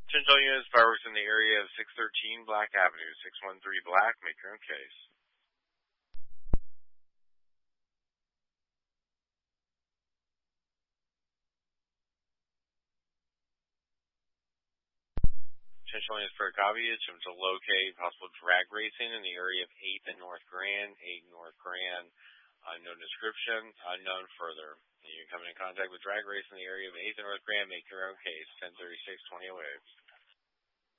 Chinchilla units, fireworks in the area of 613 Black Avenue, 613 Black. Make your own case. Chinchilla units for a copy. Attempt to locate possible drag racing in the area of 8th and North Grand. 8th North Grand. Unknown description. Unknown further. You can come in contact with drag racing in the area of 8th and North Grand. Make your own case. 1036-2008.